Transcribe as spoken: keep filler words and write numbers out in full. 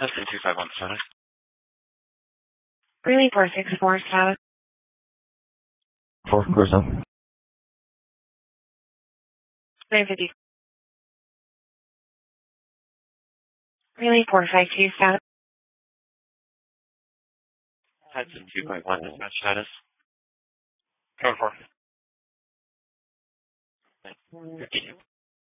Hudson two five one status. Relay four six four status. four four seven. nine fifty. Relay four five two status. Hudson two five one dispatch status. Code four. fifty-two.